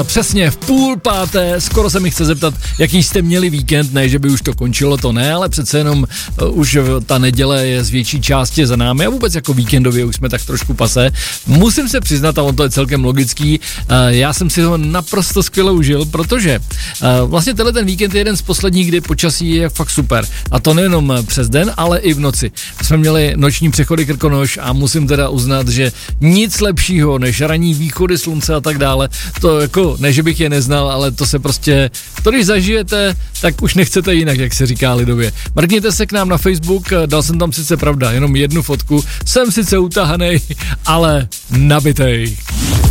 Přesně v 4:30, skoro se mi chce zeptat, jaký jste měli víkend, ne, že by už to končilo, to ne, ale přece jenom už ta neděle je z větší části za námi a vůbec jako víkendově už jsme tak trošku pasé. Musím se přiznat, a on to je celkem logický, já jsem si ho naprosto skvěle užil, protože vlastně tenhle ten víkend je jeden z posledních, kdy počasí je fakt super. A to nejenom přes den, ale i v noci. Jsme měli noční přechody Krkonoš a musím teda uznat, že nic lepšího než ranní východy slunce a tak dále, to jako, ne, že bych je neznal, ale to se prostě, to když zažijete, tak už nechcete jinak, jak se říká lidově. Mrkněte se k nám na Facebook, dal jsem tam sice pravda, jenom jednu fotku, jsem sice utahanej, ale nabitej.